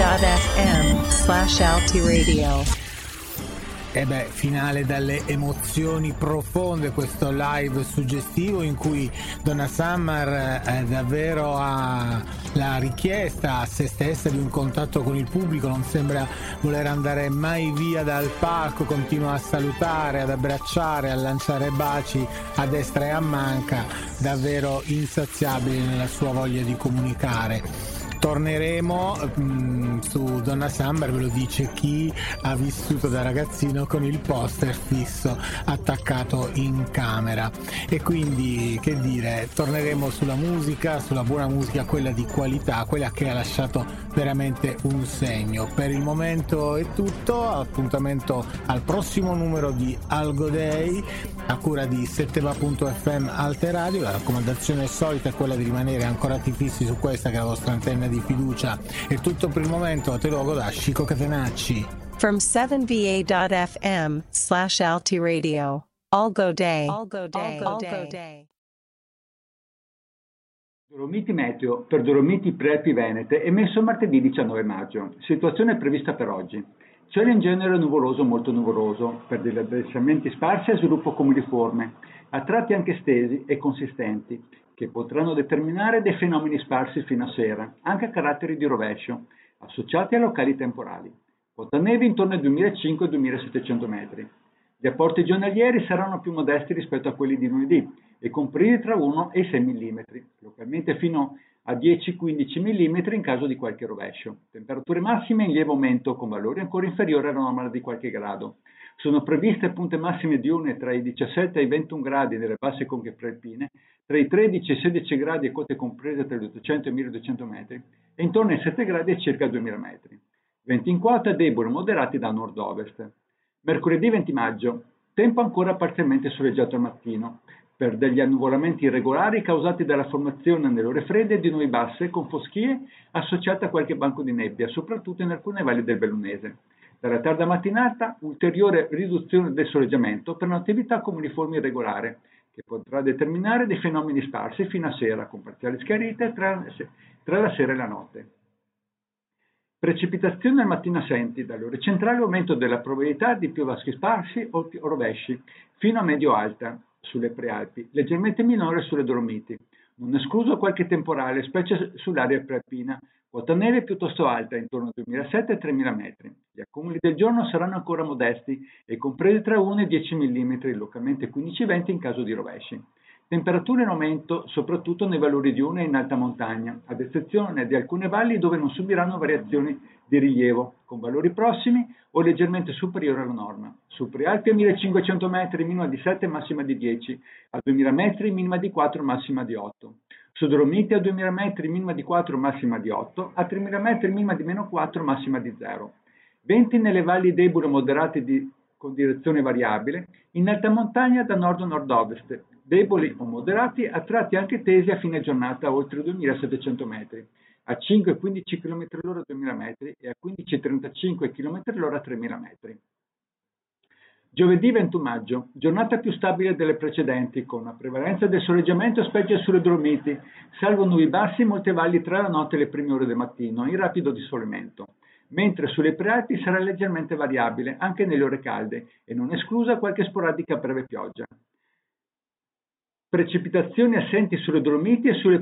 www.ctvfm/altiradio. E finale dalle emozioni profonde, questo live suggestivo in cui Donna Summer davvero ha la richiesta a se stessa di un contatto con il pubblico, non sembra voler andare mai via dal palco, continua a salutare, ad abbracciare, a lanciare baci a destra e a manca, davvero insaziabile nella sua voglia di comunicare. Torneremo su Donna Summer, ve lo dice chi ha vissuto da ragazzino con il poster fisso attaccato in camera, e quindi che dire, torneremo sulla musica, sulla buona musica, quella di qualità, quella che ha lasciato veramente un segno. Per il momento è tutto, appuntamento al prossimo numero di Algo Day a cura di Setteva.fm Alte Radio. La raccomandazione solita è quella di rimanere ancorati fissi su questa che è la vostra antenna di fiducia. È tutto per il momento, a te luogo da Chico Catenacci. From 7va.fm/altiradio. Algo Day. Dolomiti Meteo per Dolomiti Prealpi Venete emesso martedì 19 maggio. Situazione prevista per oggi. Cielo in genere nuvoloso, molto nuvoloso, per degli adversamenti sparsi a sviluppo comuniforme, a tratti anche stesi e consistenti, che potranno determinare dei fenomeni sparsi fino a sera, anche a caratteri di rovescio, associati a locali temporali. Quota neve intorno ai 2500-2700 metri. Gli apporti giornalieri saranno più modesti rispetto a quelli di lunedì e compresi tra 1 e 6 mm, localmente fino a 10-15 mm in caso di qualche rovescio. Temperature massime in lieve aumento con valori ancora inferiori alla normale di qualche grado. Sono previste punte massime diurne tra i 17 e i 21 gradi nelle basse conche prealpine, tra i 13 e i 16 gradi e quote comprese tra gli 800 e i 1200 metri e intorno ai 7 gradi e circa 2000 metri. Venti in quota deboli o moderati da nord-ovest. Mercoledì 20 maggio, tempo ancora parzialmente soleggiato al mattino, per degli annuvolamenti irregolari causati dalla formazione nelle ore fredde di nubi basse con foschie associate a qualche banco di nebbia, soprattutto in alcune valli del Bellunese. Dalla tarda mattinata, ulteriore riduzione del soleggiamento per un'attività comuniforme irregolare, che potrà determinare dei fenomeni sparsi fino a sera, con parziali schiarite tra la sera e la notte. Precipitazioni al mattino assenti, dalle ore centrali aumento della probabilità di piovaschi sparsi o rovesci, fino a medio-alta sulle prealpi, leggermente minore sulle Dolomiti. Non escluso qualche temporale, specie sull'area prealpina. Quota neve piuttosto alta, intorno ai 2007 e 3000 metri. Gli accumuli del giorno saranno ancora modesti e compresi tra 1 e 10 mm, localmente 15-20 in caso di rovesci. Temperature in aumento soprattutto nei valori diurni e in alta montagna, ad eccezione di alcune valli dove non subiranno variazioni di rilievo, con valori prossimi o leggermente superiori alla norma. Su prealpi a 1500 metri minima di 7 massima di 10, a 2000 metri minima di 4 massima di 8. Su Dolomiti a 2000 metri minima di 4 massima di 8, a 3000 metri minima di meno 4 massima di 0. Venti nelle valli deboli o moderati con direzione variabile, in alta montagna da nord a nord-ovest, deboli o moderati a tratti anche tesi a fine giornata oltre 2700 metri, a 5-15 km/h a 2000 metri e a 15-35 km/h a 3000 metri. Giovedì 21 maggio, giornata più stabile delle precedenti, con una prevalenza del soleggiamento specie sulle Dolomiti, salvo nubi bassi in molte valli tra la notte e le prime ore del mattino, in rapido dissolimento, mentre sulle prealpi sarà leggermente variabile anche nelle ore calde e non esclusa qualche sporadica breve pioggia. Precipitazioni assenti sulle Dolomiti e sulle